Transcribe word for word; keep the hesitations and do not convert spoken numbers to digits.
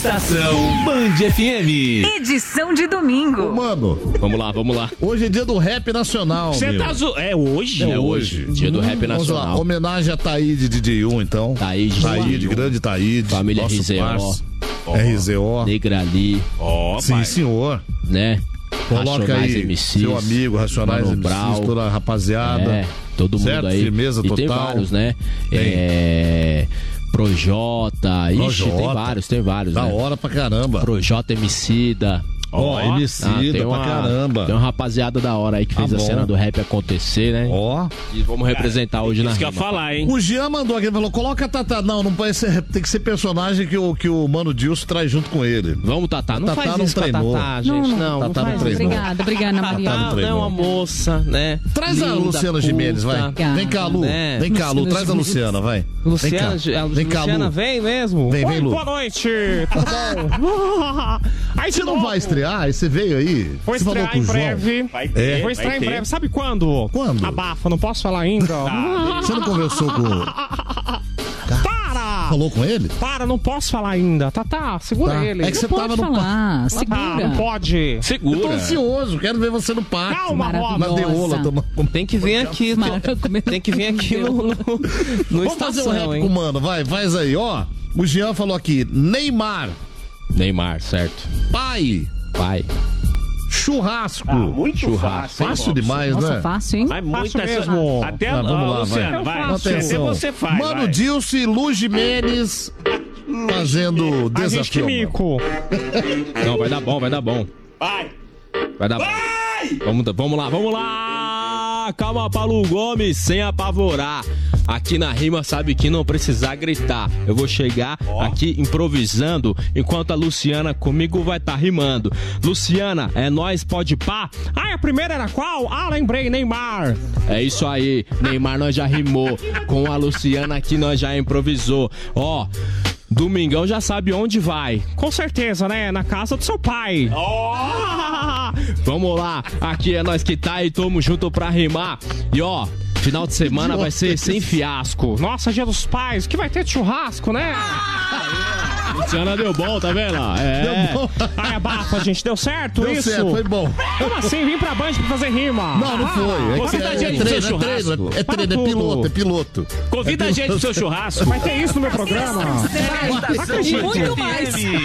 Estação Band F M. Edição de domingo. Ô, mano, Vamos lá, vamos lá. hoje é dia do rap nacional, Você meu. tá zo... É hoje? É hoje, dia do rap Vamos lá, nacional. homenagem a Taíde D J um, então. Taíde, Taíde, grande Taíde. Família nosso R Z O. parça. R Z O. Negrali, Ó, Sim, pai. senhor. né? Coloca Racionais aí M Cs, seu amigo, Racionais Mano M Cs, Brau. toda a rapaziada. É, todo mundo Certo? aí. Firmeza e tem total. vários, né? Tem. É... Projota, ixi, Projota. tem vários, tem vários, Da né? hora pra caramba. Projota Emicida. Ó, Ah, Emicida tem pra caramba. Tem uma rapaziada da hora aí que fez Tá a bom. cena do rap acontecer, né? Ó. E vamos representar hoje na Isso que eu ia rima. falar, hein? O Jean mandou aqui, ele falou, coloca a Tatá. Não, não pode ser, tem que ser personagem que o, que o Mano Dilson traz junto com ele. Vamos, Tatá. Não Tatá faz não isso treinou. com a Tatá, gente. Não, não, Tatá não faz treinou. isso. Obrigada, obrigada, Ana Maria. Tatá não Tatá é treinou. uma moça, né? Traz a Linda, Luciana culta. Gimenez, vai. Obrigada. Vem cá, Lu. Né? Vem cá, Lu. Luciana Traz a Gimenez. Luciana, vai. Luciana, Vem cá, a Vem cá, Luciana Lu. vem mesmo? Vem, vem, Oi, Lu. boa noite, tudo bom? Aí de Você não novo. vai estrear? Aí você veio aí? Vou Você falou estrear com em o João? breve. Vai ter, Vou vai estrear em ter. breve. Sabe quando? Quando? Abafa, não posso falar ainda. Você não conversou com... Para! Falou com ele? Para, não posso falar ainda. Tá, tá, segura Tá. ele. É que você Não tava pode no... pa- falar, Ah, segura. não pode. Eu tô Segura. ansioso, quero ver você no parque. Calma, Rob. Na deola. Toma... Tem que vir aqui. Maravilhoso. Tem que vir aqui no, no, no Vamos fazer um estação, rap com hein? o Mano, vai, faz aí, ó. O Jean falou aqui, Neymar, Neymar, certo. pai, Pai. churrasco. Muito Churrasco. Fácil demais, Nossa, né? fácil, hein? Mas muito Faço mesmo. Até Tá, a vamos lá, Luciano, vai. vai. faço. Até Atenção. você faz. Mano vai. Dilson e Lu Gimenez fazendo A gente que desafio. mico. Não, vai dar bom, vai dar bom. Vai. Vai dar bom. Vamos, vamos lá, vamos lá! Calma, Paulo Gomes, sem apavorar. Aqui na rima sabe que não precisa gritar. Eu vou chegar aqui improvisando, enquanto a Luciana comigo vai tá rimando. Luciana, é nós, pode pá? Ah, a primeira era qual? Ah, lembrei, Neymar. É isso aí, Neymar nós já rimou. Com a Luciana aqui nós já improvisou. Ó, domingão já sabe onde vai. Com certeza, né? Na casa do seu pai. Vamos lá, aqui é nós que tá e tamo junto pra rimar. E ó, final de semana vai ser sem fiasco. Nossa, dia dos pais, que vai ter churrasco, né? Luciana deu bom, tá vendo? É. Deu bom. Ai, abafa, gente, deu certo Deu isso? certo, foi bom. Como assim? Vim pra Band pra fazer rima. Não, não foi. É, Convida que a é, gente é pro treino, seu é treino, churrasco. é treino, é Para piloto, tudo. é piloto. Convida a gente pro seu churrasco. Vai ter isso no meu programa. Estação Acredito. Muito mais.